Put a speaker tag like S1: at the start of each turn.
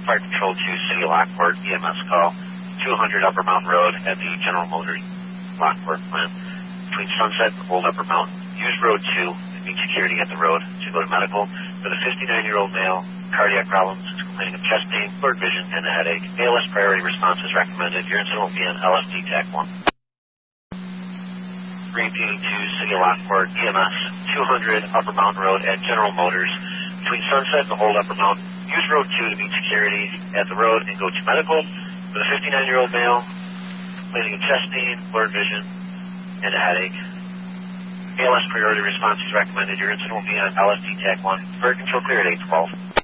S1: Fire Control to City of Lockport, EMS call, 200 Upper Mountain Road at the General Motors Lockport plant. Between Sunset and Old Upper Mountain, use Road 2 and meet security at the road to go to medical for the 59-year-old male, cardiac problems, is complaining of chest pain, blurred vision, and a headache. ALS priority response is recommended. Your incident will be on LSD TAC 1. Repeating to City of Lockport, EMS, 200 Upper Mountain Road at General Motors. Between Sunset and Old Upper Mountain, use Road 2 to meet security at the road and go to medical for the 59-year-old male, complaining of chest pain, blurred vision, and a headache. ALS priority response is recommended. Your incident will be on LSD TAC 1. Fire Control clear at 812.